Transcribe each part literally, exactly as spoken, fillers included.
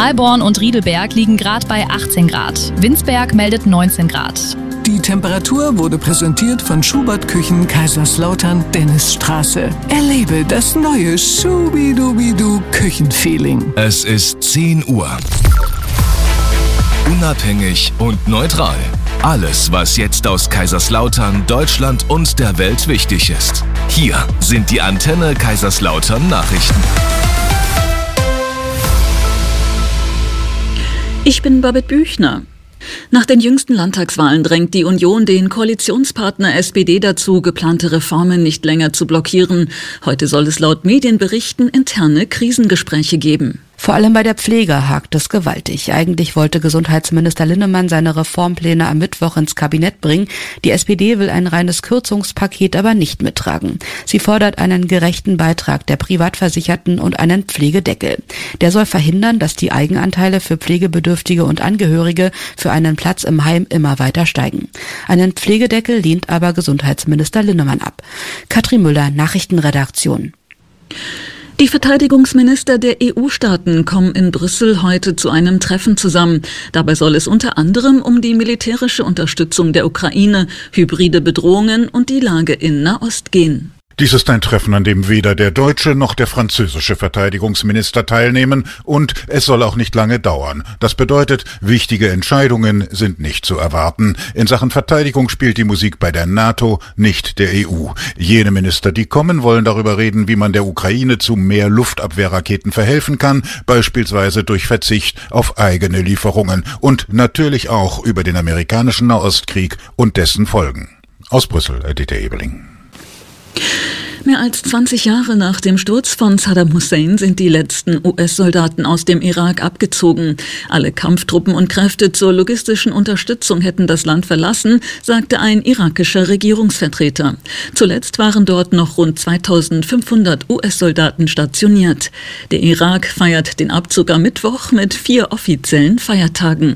Alborn und Riedelberg liegen gerade bei achtzehn Grad. Winsberg meldet neunzehn Grad. Die Temperatur wurde präsentiert von Schubert Küchen Kaiserslautern Dennisstraße. Erlebe das neue Schubidubidu Küchenfeeling. Es ist zehn Uhr. Unabhängig und neutral. Alles, was jetzt aus Kaiserslautern, Deutschland und der Welt wichtig ist. Hier sind die Antenne Kaiserslautern Nachrichten. Ich bin Babette Büchner. Nach den jüngsten Landtagswahlen drängt die Union den Koalitionspartner S P D dazu, geplante Reformen nicht länger zu blockieren. Heute soll es laut Medienberichten interne Krisengespräche geben. Vor allem bei der Pflege hakt es gewaltig. Eigentlich wollte Gesundheitsminister Linnemann seine Reformpläne am Mittwoch ins Kabinett bringen. Die S P D will ein reines Kürzungspaket aber nicht mittragen. Sie fordert einen gerechten Beitrag der Privatversicherten und einen Pflegedeckel. Der soll verhindern, dass die Eigenanteile für Pflegebedürftige und Angehörige für einen Platz im Heim immer weiter steigen. Einen Pflegedeckel lehnt aber Gesundheitsminister Linnemann ab. Katrin Müller, Nachrichtenredaktion. Die Verteidigungsminister der E U-Staaten kommen in Brüssel heute zu einem Treffen zusammen. Dabei soll es unter anderem um die militärische Unterstützung der Ukraine, hybride Bedrohungen und die Lage in Nahost gehen. Dies ist ein Treffen, an dem weder der deutsche noch der französische Verteidigungsminister teilnehmen, und es soll auch nicht lange dauern. Das bedeutet, wichtige Entscheidungen sind nicht zu erwarten. In Sachen Verteidigung spielt die Musik bei der NATO, nicht der E U. Jene Minister, die kommen, wollen darüber reden, wie man der Ukraine zu mehr Luftabwehrraketen verhelfen kann, beispielsweise durch Verzicht auf eigene Lieferungen, und natürlich auch über den amerikanischen Nahostkrieg und dessen Folgen. Aus Brüssel, Edith Ebeling. Mehr als zwanzig Jahre nach dem Sturz von Saddam Hussein sind die letzten U S-Soldaten aus dem Irak abgezogen. Alle Kampftruppen und Kräfte zur logistischen Unterstützung hätten das Land verlassen, sagte ein irakischer Regierungsvertreter. Zuletzt waren dort noch rund zweitausendfünfhundert U S-Soldaten stationiert. Der Irak feiert den Abzug am Mittwoch mit vier offiziellen Feiertagen.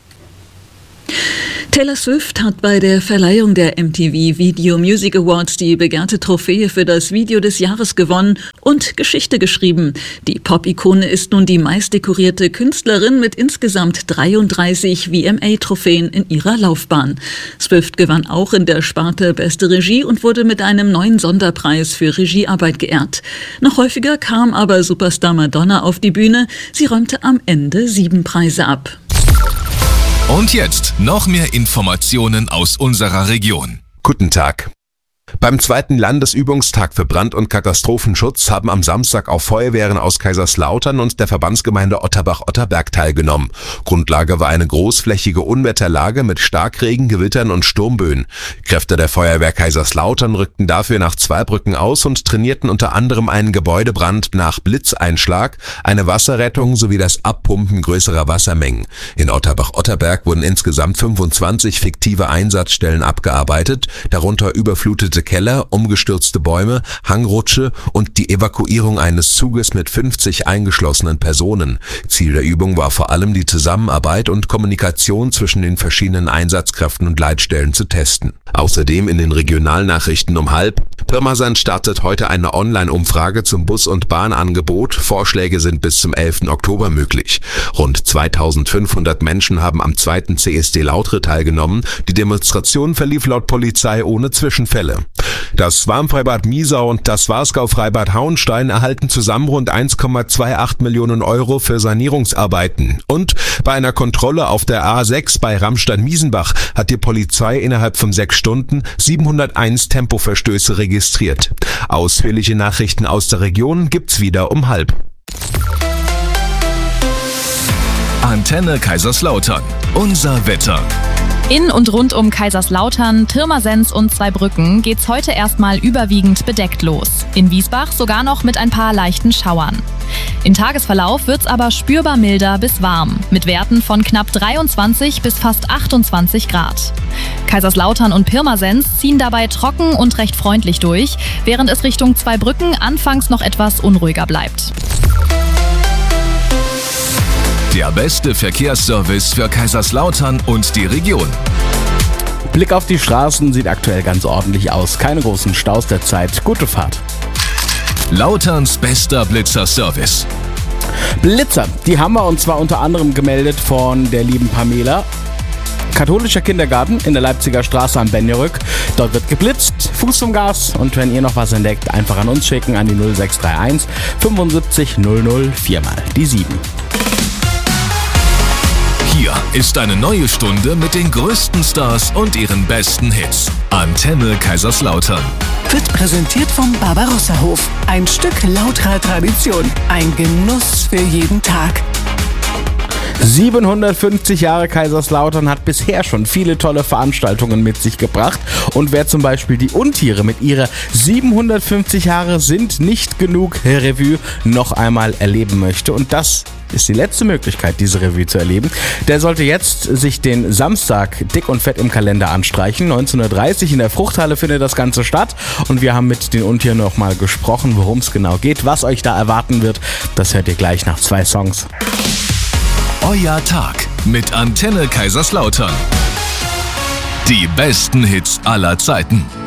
Taylor Swift hat bei der Verleihung der M T V Video Music Awards die begehrte Trophäe für das Video des Jahres gewonnen und Geschichte geschrieben. Die Pop-Ikone ist nun die meistdekorierte Künstlerin mit insgesamt dreiunddreißig V M A-Trophäen in ihrer Laufbahn. Swift gewann auch in der Sparte Beste Regie und wurde mit einem neuen Sonderpreis für Regiearbeit geehrt. Noch häufiger kam aber Superstar Madonna auf die Bühne. Sie räumte am Ende sieben Preise ab. Und jetzt noch mehr Informationen aus unserer Region. Guten Tag. Beim zweiten Landesübungstag für Brand- und Katastrophenschutz haben am Samstag auch Feuerwehren aus Kaiserslautern und der Verbandsgemeinde Otterbach-Otterberg teilgenommen. Grundlage war eine großflächige Unwetterlage mit Starkregen, Gewittern und Sturmböen. Kräfte der Feuerwehr Kaiserslautern rückten dafür nach Zweibrücken aus und trainierten unter anderem einen Gebäudebrand nach Blitzeinschlag, eine Wasserrettung sowie das Abpumpen größerer Wassermengen. In Otterbach-Otterberg wurden insgesamt fünfundzwanzig fiktive Einsatzstellen abgearbeitet, darunter überflutete Keller, umgestürzte Bäume, Hangrutsche und die Evakuierung eines Zuges mit fünfzig eingeschlossenen Personen. Ziel der Übung war vor allem die Zusammenarbeit und Kommunikation zwischen den verschiedenen Einsatzkräften und Leitstellen zu testen. Außerdem in den Regionalnachrichten um halb: Pirmasens startet heute eine Online-Umfrage zum Bus- und Bahnangebot. Vorschläge sind bis zum elften Oktober möglich. Rund zweitausendfünfhundert Menschen haben am zweiten C S D Lautre teilgenommen. Die Demonstration verlief laut Polizei ohne Zwischenfälle. Das Warmfreibad Miesau und das Wasgau-Freibad Hauenstein erhalten zusammen rund eins Komma achtundzwanzig Millionen Euro für Sanierungsarbeiten. Und bei einer Kontrolle auf der A sechs bei Ramstein-Miesenbach hat die Polizei innerhalb von sechs Stunden siebenhunderteins Tempoverstöße registriert. Ausführliche Nachrichten aus der Region gibt's wieder um halb. Antenne Kaiserslautern. Unser Wetter. In und rund um Kaiserslautern, Pirmasens und Zweibrücken geht's heute erstmal überwiegend bedeckt los. In Wiesbach sogar noch mit ein paar leichten Schauern. Im Tagesverlauf wird's aber spürbar milder bis warm, mit Werten von knapp dreiundzwanzig bis fast achtundzwanzig Grad. Kaiserslautern und Pirmasens ziehen dabei trocken und recht freundlich durch, während es Richtung Zweibrücken anfangs noch etwas unruhiger bleibt. Der beste Verkehrsservice für Kaiserslautern und die Region. Blick auf die Straßen sieht aktuell ganz ordentlich aus. Keine großen Staus derzeit. Gute Fahrt. Lauterns bester Blitzer-Service. Blitzer, die haben wir und zwar unter anderem gemeldet von der lieben Pamela. Katholischer Kindergarten in der Leipziger Straße am Benjerück. Dort wird geblitzt, Fuß zum Gas. Und wenn ihr noch was entdeckt, einfach an uns schicken an die null sechs drei eins fünfundsiebzig null null vier mal die sieben. Hier ist eine neue Stunde mit den größten Stars und ihren besten Hits. Antenne Kaiserslautern. Wird präsentiert vom Barbarossa-Hof. Ein Stück lauterer Tradition. Ein Genuss für jeden Tag. siebenhundertfünfzig Jahre Kaiserslautern hat bisher schon viele tolle Veranstaltungen mit sich gebracht. Und wer zum Beispiel die Untiere mit ihrer siebenhundertfünfzig Jahre sind nicht genug Revue noch einmal erleben möchte, und das ist die letzte Möglichkeit, diese Revue zu erleben, der sollte jetzt sich den Samstag dick und fett im Kalender anstreichen. neunzehn Uhr dreißig in der Fruchthalle findet das Ganze statt und wir haben mit den Untieren noch mal gesprochen, worum es genau geht, was euch da erwarten wird. Das hört ihr gleich nach zwei Songs. Euer Tag mit Antenne Kaiserslautern. Die besten Hits aller Zeiten.